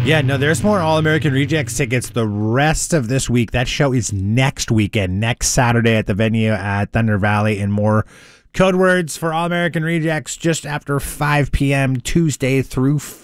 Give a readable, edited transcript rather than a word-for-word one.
Yeah, no, there's more All-American Rejects tickets the rest of this week. That show is next weekend, next Saturday at the venue at Thunder Valley, and more code words for All-American Rejects just after 5 p.m. Tuesday through